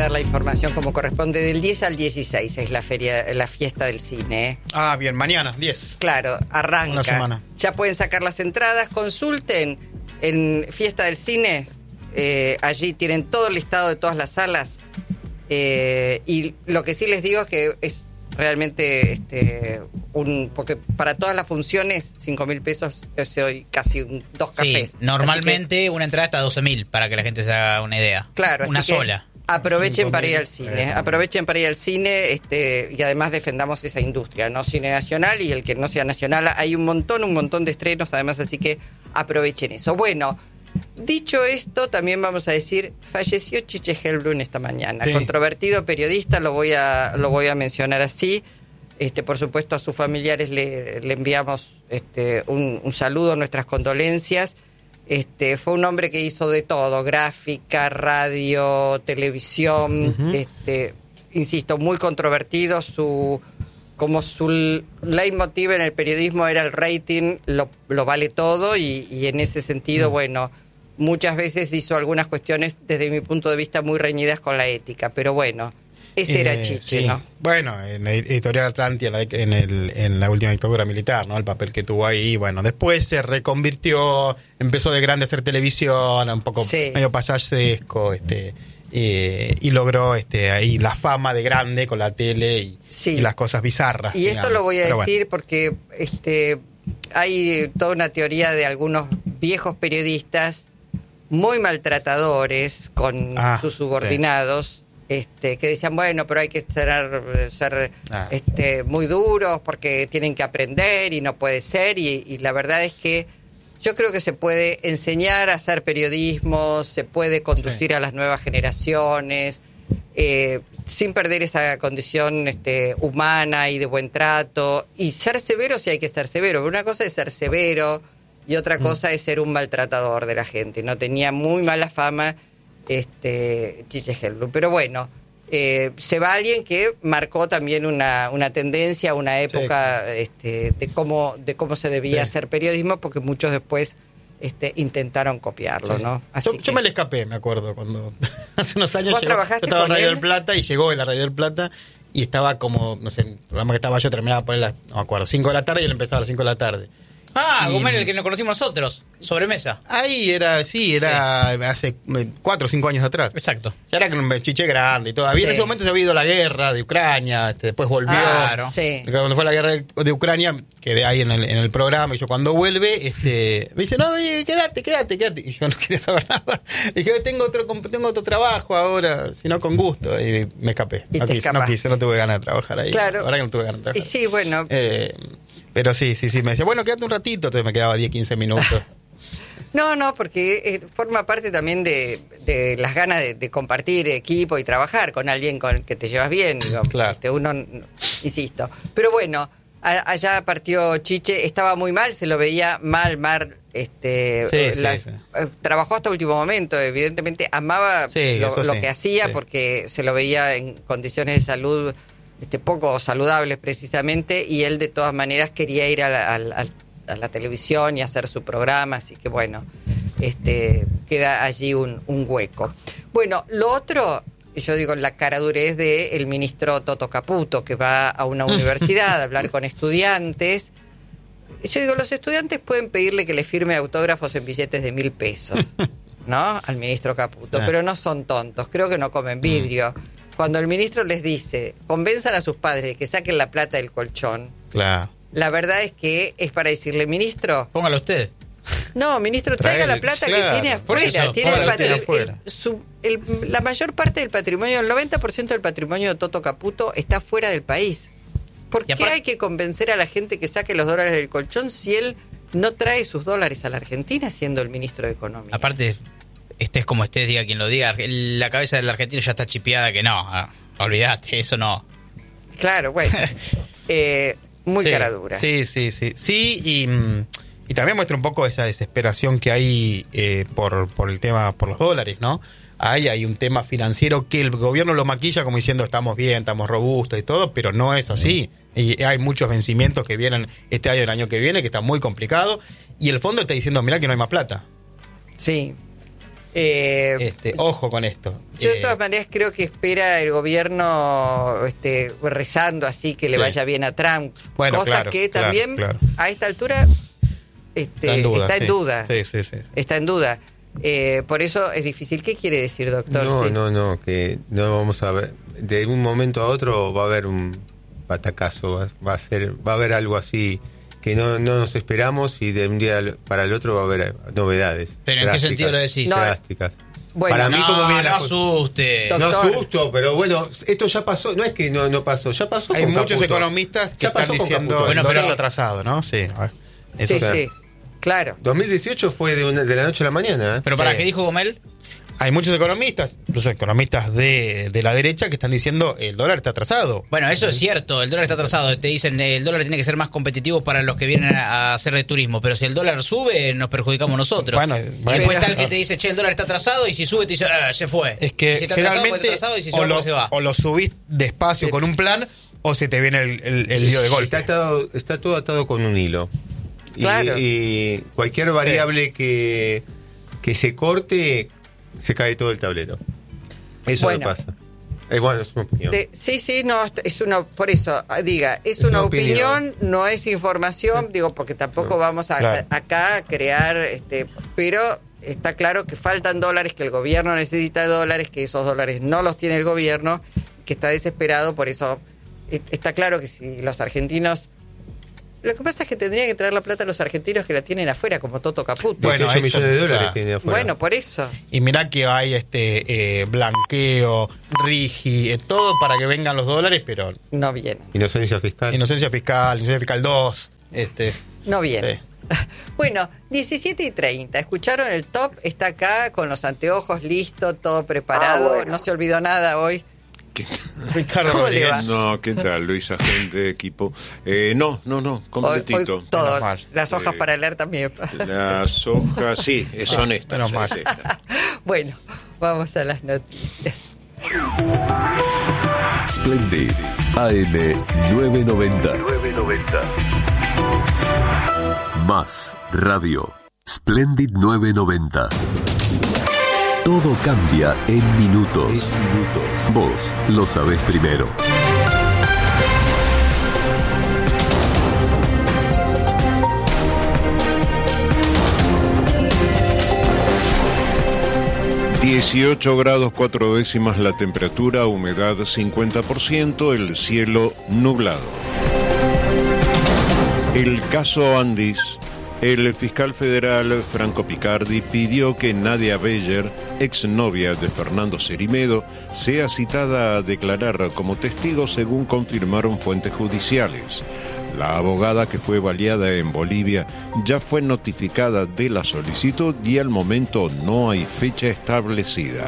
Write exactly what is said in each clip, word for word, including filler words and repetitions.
dar la información como corresponde. Del diez al dieciséis es la feria, la fiesta del cine. ¿eh? Ah, bien, mañana, diez. Claro, arranca. Una semana. Ya pueden sacar las entradas, consulten en Fiesta del Cine. Eh, allí tienen todo el listado de todas las salas. Eh, y lo que sí les digo es que es realmente este un porque para todas las funciones cinco mil pesos es hoy casi un, dos cafés. Sí, normalmente que, una entrada está a doce mil, para que la gente se haga una idea. Claro, una así que sola. Aprovechen para ir al cine, aprovechen para ir al cine este y además defendamos esa industria, ¿no? Cine nacional y el que no sea nacional. Hay un montón, un montón de estrenos además, así que aprovechen eso. Bueno, dicho esto, también vamos a decir, falleció Chiche Helbrunn esta mañana. Sí. Controvertido periodista, lo voy a lo voy a mencionar así. Este, por supuesto, a sus familiares le, le enviamos este, un, un saludo, nuestras condolencias. Este, fue un hombre que hizo de todo, gráfica, radio, televisión, uh-huh. este, insisto, muy controvertido. Su como su leitmotiv en el periodismo era el rating, lo, lo vale todo, y, y en ese sentido, uh-huh. bueno, muchas veces hizo algunas cuestiones desde mi punto de vista muy reñidas con la ética, pero bueno, ese eh, era Chiche, sí. ¿no? Bueno, en la Editorial Atlántida, en, el, en la última dictadura militar, ¿no? El papel que tuvo ahí, bueno, después se reconvirtió, empezó de grande a hacer televisión, un poco sí. medio payasesco, este, eh, y logró este ahí la fama de grande con la tele y, sí. y las cosas bizarras. Y digamos. Esto lo voy a Pero decir bueno. porque este hay toda una teoría de algunos viejos periodistas muy maltratadores con ah, sus subordinados. Sí. Este, que decían, bueno, pero hay que ser, ser ah. este, muy duros porque tienen que aprender y no puede ser, y, y la verdad es que yo creo que se puede enseñar a hacer periodismo, se puede conducir sí. a las nuevas generaciones eh, sin perder esa condición este, humana y de buen trato, y ser severo si hay que ser severo, pero una cosa es ser severo y otra cosa mm. es ser un maltratador de la gente. No tenía muy mala fama este Chiche Helbrunn, pero bueno, eh, se va alguien que marcó también una, una tendencia, una época sí. este, de cómo de cómo se debía sí. hacer periodismo, porque muchos después este, intentaron copiarlo, sí. ¿no? Así yo, que... yo me le escapé, me acuerdo, cuando hace unos años ¿Vos llegó, yo estaba en Radio él? del Plata y llegó en la Radio del Plata y estaba como, no sé, el programa que estaba yo terminaba por las, no me acuerdo, cinco de la tarde y él empezaba a las cinco de la tarde. Ah, y, como el que nos conocimos nosotros, Sobremesa. Ahí era, sí, era sí. hace cuatro o cinco años atrás. Exacto. Ya era un Chiche grande y todavía sí. en ese momento se había ido la guerra de Ucrania, este, después volvió. Claro, sí. Cuando fue la guerra de, de Ucrania, quedé ahí en el, en el programa, y yo cuando vuelve, este, me dice, no, quédate, quédate, quédate. Y yo no quería saber nada. Y dije, tengo otro, tengo otro trabajo ahora, si no con gusto. Y me escapé. Y no, quise, no quise, no tuve ganas de trabajar ahí. Claro. La verdad que no tuve ganas de trabajar. Y sí, bueno. Eh, Pero sí, sí, sí, me decía, bueno, quédate un ratito, entonces me quedaba diez, quince minutos. No, no, porque eh, forma parte también de, de las ganas de, de compartir equipo y trabajar con alguien con el que te llevas bien. Digo, claro. Este, uno, insisto. Pero bueno, a, allá partió Chiche, estaba muy mal, se lo veía mal, mal. Este, sí, las, sí, sí. Eh, trabajó hasta último momento, evidentemente amaba sí, lo, lo sí, que hacía, sí. porque se lo veía en condiciones de salud Este, poco saludables precisamente, y él de todas maneras quería ir a la, a, la, a la televisión y hacer su programa, así que bueno, este, queda allí un, un hueco. Bueno, lo otro, yo digo, la caradurez de el ministro Toto Caputo, que va a una universidad a hablar con estudiantes. Yo digo, los estudiantes pueden pedirle que le firme autógrafos en billetes de mil pesos, ¿no? Al ministro Caputo, sí. pero no son tontos, creo que no comen vidrio. Cuando el ministro les dice, convenzan a sus padres de que saquen la plata del colchón, claro. la verdad es que es para decirle, ministro... Póngalo usted. No, ministro, traiga la plata claro. que tiene afuera. Eso, tiene el patri- afuera. El, su, el, la mayor parte del patrimonio, el noventa por ciento del patrimonio de Toto Caputo está fuera del país. ¿Por qué hay que convencer a la gente que saque los dólares del colchón si él no trae sus dólares a la Argentina siendo el ministro de Economía? Aparte... estés como estés, diga quien lo diga, la cabeza del argentino ya está chipeada que no, ah, olvidaste, eso no. Claro, bueno, eh, muy sí, cara dura. Sí, sí, sí, sí, y, y también muestra un poco esa desesperación que hay eh, por, por el tema, por los dólares, ¿no? Hay, hay un tema financiero que el gobierno lo maquilla como diciendo estamos bien, estamos robustos y todo, pero no es así. Y hay muchos vencimientos que vienen este año y el año que viene, que está muy complicado, y el fondo está diciendo, mirá que no hay más plata. Sí. Eh, este, ojo con esto. Yo de eh, todas maneras creo que espera el gobierno este, rezando así que le sí. vaya bien a Trump. Bueno, cosa claro, que claro, también claro. a esta altura este, está en duda. Está en sí. duda. Sí, sí, sí. Está en duda. Eh, por eso es difícil. ¿Qué quiere decir, doctor? No, sí. no, no, que no vamos a ver. De un momento a otro va a haber un batacazo, va, va a ser, va a haber algo así que no, no nos esperamos y de un día para el otro va a haber novedades. ¿Pero en qué sentido lo decís? No, drásticas. Bueno, para mí, no, como viene no la asuste. No asusto, pero bueno, esto ya pasó. No es que no, no pasó, ya pasó. Hay con muchos Caputo. economistas que Ya están pasó con diciendo Caputo. bueno, Bueno, pero pero- atrasado, ¿no? Sí. a ver, eso Sí, sí. sí. Claro. dos mil dieciocho fue de, una, de la noche a la mañana. ¿eh? Pero para Sí. qué dijo Gomel. Hay muchos economistas, incluso economistas de, de la derecha, que están diciendo el dólar está atrasado. Bueno, eso es cierto, el dólar está atrasado. Te dicen el dólar tiene que ser más competitivo para los que vienen a hacer de turismo, pero si el dólar sube, nos perjudicamos nosotros. Bueno, y bueno. después está el que te dice, che, el dólar está atrasado, y si sube te dice, ah, se fue. Es que y si está atrasado, generalmente pues está atrasado, y si se o, va, lo, pues se va. o lo subís despacio Sí. con un plan o se te viene el, el, el lío de golpe. Está, atado, está todo atado con un hilo. Y, Claro. y cualquier variable que, que se corte, se cae todo el tablero. Eso Bueno. me pasa. Es bueno, es una opinión. De- sí, sí, no, es una, por eso, ah, diga, es, Es una, una opinión, opinión. no es información, digo, porque tampoco No, vamos a, claro. a- acá a crear, este, pero está claro que faltan dólares, que el gobierno necesita dólares, que esos dólares no los tiene el gobierno, que está desesperado, por eso eh, está claro que si los argentinos... Lo que pasa es que tendrían que traer la plata a los argentinos que la tienen afuera, como Toto Caputo. Bueno, dieciocho eso- millones de dólares claro. tiene afuera. Bueno, por eso. Y mirá que hay este eh, blanqueo, rigi, eh, todo para que vengan los dólares, pero No vienen, Inocencia fiscal. inocencia fiscal, inocencia fiscal dos, este, no vienen. Sí. Bueno, diecisiete y treinta, escucharon el top, está acá con los anteojos listo, todo preparado, Ah, bueno. no se olvidó nada hoy. ¿Qué tal? Ricardo ¿Cómo le Rodríguez. va? No, ¿qué tal, Luisa, gente, equipo? Eh, no, no, no, Hoy, completito. hoy todo, Menos mal. las hojas Eh, para leer también. Las hojas, sí, son estas. menos mal. es esta. Bueno, vamos a las noticias. Splendid A M nueve noventa. Más radio. Splendid nueve noventa. Todo cambia en minutos. Vos lo sabés primero. dieciocho grados cuatro décimas la temperatura, humedad cincuenta por ciento, el cielo nublado. El caso Andis. El fiscal federal Franco Picardi pidió que Nadia Beller, exnovia de Fernando Cerimedo, sea citada a declarar como testigo según confirmaron fuentes judiciales. La abogada, que fue baleada en Bolivia, ya fue notificada de la solicitud y al momento no hay fecha establecida.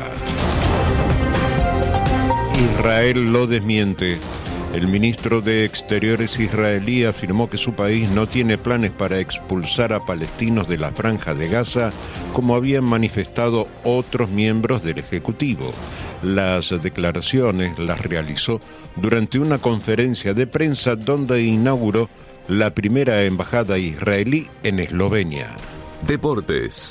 Israel lo desmiente. El ministro de Exteriores israelí afirmó que su país no tiene planes para expulsar a palestinos de la Franja de Gaza, como habían manifestado otros miembros del Ejecutivo. Las declaraciones las realizó durante una conferencia de prensa donde inauguró la primera embajada israelí en Eslovenia. Deportes.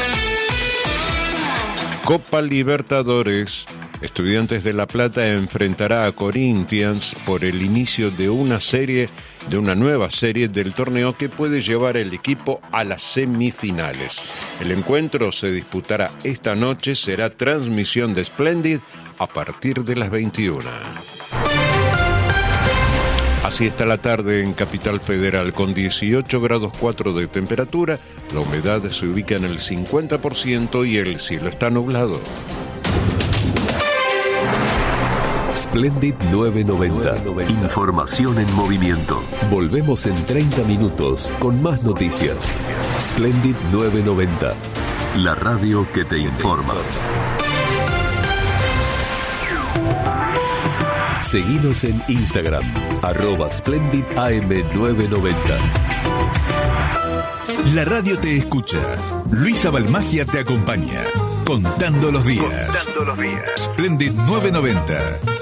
Copa Libertadores. Estudiantes de La Plata enfrentará a Corinthians por el inicio de una serie, de una nueva serie del torneo que puede llevar el equipo a las semifinales. El encuentro se disputará esta noche, será transmisión de Splendid a partir de las veintiuna. Así está la tarde en Capital Federal, con dieciocho grados cuatro de temperatura, la humedad se ubica en el cincuenta por ciento y el cielo está nublado. Splendid nueve noventa. Información en movimiento. Volvemos en treinta minutos con más noticias. Splendid nueve noventa. La radio que te informa. Seguinos en Instagram, arroba Splendid A M nueve noventa. La radio te escucha. Luisa Balmagia te acompaña. Contando los días. Contando los días. Splendid nueve noventa.